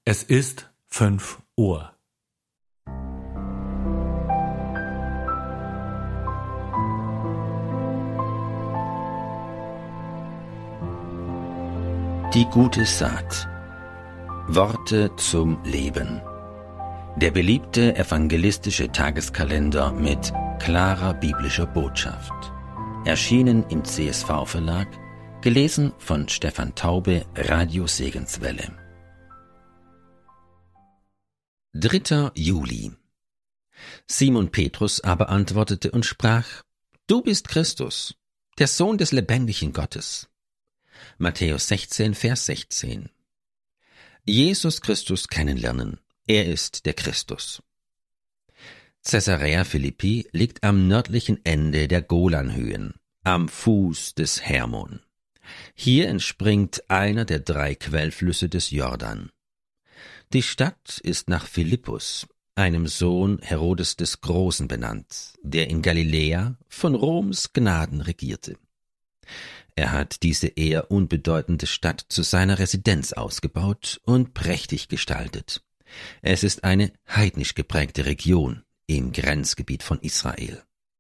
Es ist 5 Uhr. Die gute Saat. Worte zum Leben. Der beliebte evangelistische Tageskalender mit klarer biblischer Botschaft. Erschienen im CSV-Verlag, gelesen von Stefan Taube, Radio Segenswelle. 3. Juli. Simon Petrus aber antwortete und sprach: Du bist Christus, der Sohn des lebendigen Gottes. Matthäus 16, Vers 16. Jesus Christus kennenlernen. Er ist der Christus. Caesarea Philippi liegt am nördlichen Ende der Golanhöhen, am Fuß des Hermon. Hier entspringt einer der 3 Quellflüsse des Jordan. Die Stadt ist nach Philippus, einem Sohn Herodes des Großen, benannt, der in Galiläa von Roms Gnaden regierte. Er hat diese eher unbedeutende Stadt zu seiner Residenz ausgebaut und prächtig gestaltet. Es ist eine heidnisch geprägte Region im Grenzgebiet von Israel.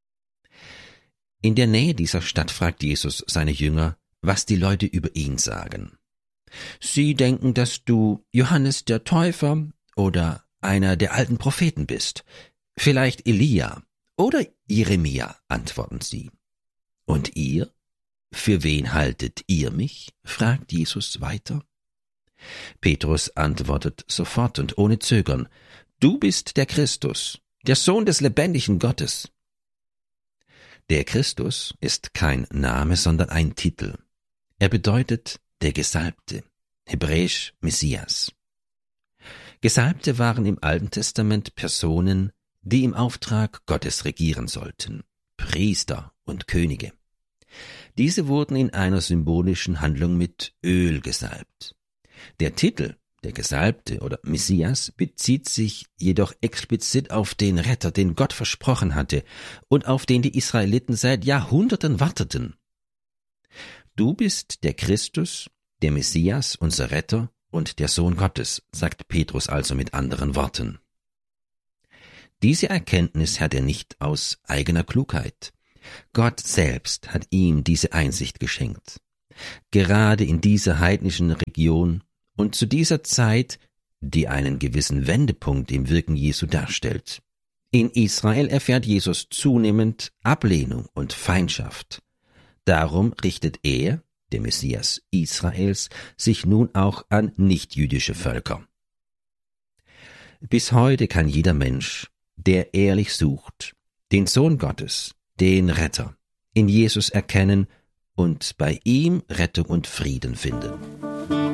In der Nähe dieser Stadt fragt Jesus seine Jünger, was die Leute über ihn sagen. Sie denken, dass du Johannes der Täufer oder einer der alten Propheten bist, vielleicht Elia oder Jeremia, antworten sie. Und ihr? Für wen haltet ihr mich? Fragt Jesus weiter. Petrus antwortet sofort und ohne Zögern: Du bist der Christus, der Sohn des lebendigen Gottes. Der Christus ist kein Name, sondern ein Titel. Er bedeutet der Gesalbte, hebräisch Messias. Gesalbte waren im Alten Testament Personen, die im Auftrag Gottes regieren sollten, Priester und Könige. Diese wurden in einer symbolischen Handlung mit Öl gesalbt. Der Titel, der Gesalbte oder Messias, bezieht sich jedoch explizit auf den Retter, den Gott versprochen hatte und auf den die Israeliten seit Jahrhunderten warteten. Du bist der Christus, der Messias, unser Retter und der Sohn Gottes, sagt Petrus also mit anderen Worten. Diese Erkenntnis hat er nicht aus eigener Klugheit. Gott selbst hat ihm diese Einsicht geschenkt. Gerade in dieser heidnischen Region und zu dieser Zeit, die einen gewissen Wendepunkt im Wirken Jesu darstellt. In Israel erfährt Jesus zunehmend Ablehnung und Feindschaft. Darum richtet er, der Messias Israels, sich nun auch an nichtjüdische Völker. Bis heute kann jeder Mensch, der ehrlich sucht, den Sohn Gottes, den Retter, in Jesus erkennen und bei ihm Rettung und Frieden finden.